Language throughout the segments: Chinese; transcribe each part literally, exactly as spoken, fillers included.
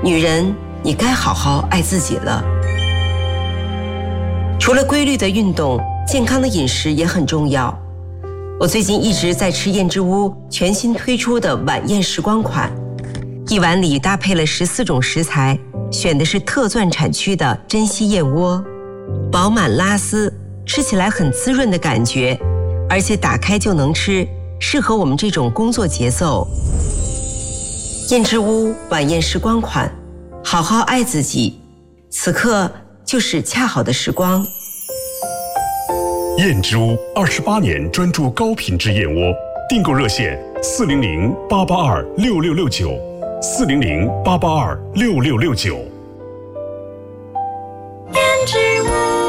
女人，你该好好爱自己了。除了规律的运动，健康的饮食也很重要。我最近一直在吃燕之屋全新推出的晚宴时光款，一碗里搭配了十四种食材，选的是特钻产区的珍稀燕窝，饱满拉丝，吃起来很滋润的感觉，而且打开就能吃，适合我们这种工作节奏。燕之屋晚宴时光款，好好爱自己，此刻就是恰好的时光。 燕之屋二十八年专注高品质燕窝，订购热线四零零八八二六六六九，四零零八八二六六六九。 燕之屋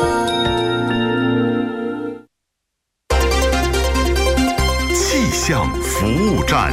气象服务站。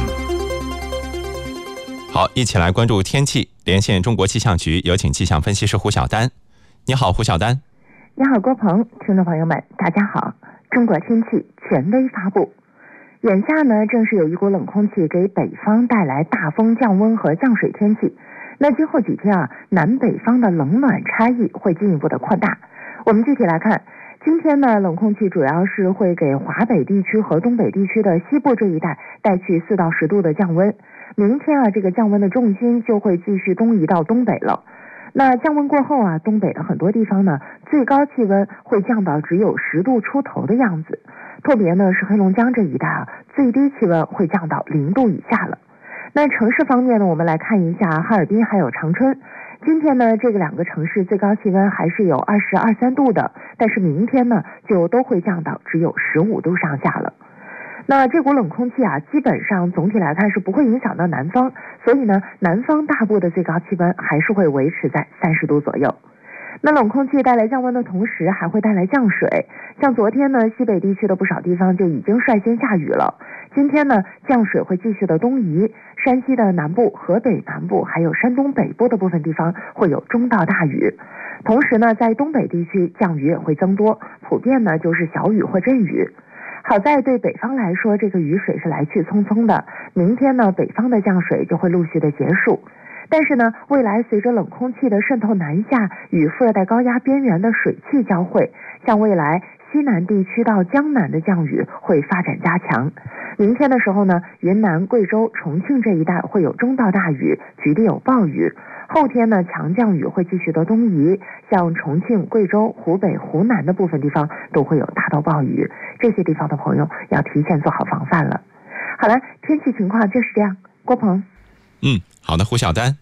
好，一起来关注天气。连线中国气象局，有请气象分析师胡晓丹。你好，胡晓丹。 你好，郭鹏，听众朋友们，大家好。中国天气权威发布，眼下呢，正是有一股冷空气给北方带来大风、降温和降水天气。那今后几天啊，南北方的冷暖差异会进一步的扩大。我们具体来看，今天呢，冷空气主要是会给华北地区和东北地区的西部这一带带去四到十度的降温。明天啊，这个降温的重心就会继续东移到东北了。那降温过后啊，东北的很多地方呢，最高气温会降到只有十度出头的样子。特别呢是黑龙江这一带啊，最低气温会降到零度以下了。那城市方面呢，我们来看一下哈尔滨还有长春。今天呢，这个两个城市最高气温还是有二十二三度的，但是明天呢，就都会降到只有十五度上下了。那这股冷空气啊，基本上总体来看是不会影响到南方，所以呢，南方大部的最高气温还是会维持在三十度左右。那冷空气带来降温的同时，还会带来降水。像昨天呢，西北地区的不少地方就已经率先下雨了。今天呢，降水会继续的东移，山西的南部、河北南部还有山东北部的部分地方会有中到大雨。同时呢，在东北地区降雨也会增多，普遍呢就是小雨或阵雨。好在对北方来说，这个雨水是来去匆匆的，明天呢，北方的降水就会陆续的结束。但是呢，未来随着冷空气的渗透南下，与副热带高压边缘的水汽交汇，像未来西南地区到江南的降雨会发展加强。明天的时候呢，云南、贵州、重庆这一带会有中到大雨，局地有暴雨。后天呢，强降雨会继续的东移，像重庆、贵州、湖北、湖南的部分地方都会有大到暴雨，这些地方的朋友要提前做好防范了。好了，天气情况就是这样。郭鹏。 嗯，好的，胡晓丹。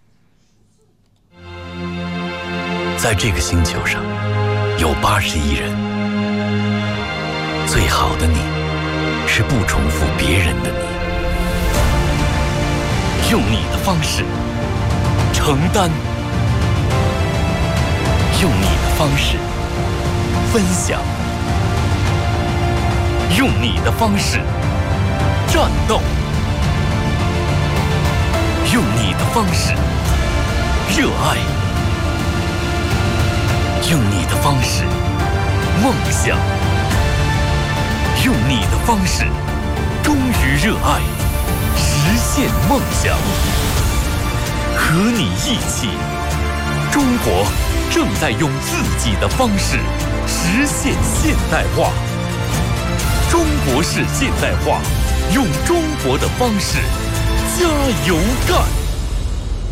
在这个星球上，有八十亿人，最好的你，是不重复别人的你，用你的方式承担，用你的方式分享，用你的方式战斗，用你的方式热爱，用你的方式梦想，用你的方式忠于热爱，实现梦想。和你一起，中国正在用自己的方式实现现代化。中国式现代化，用中国的方式加油干。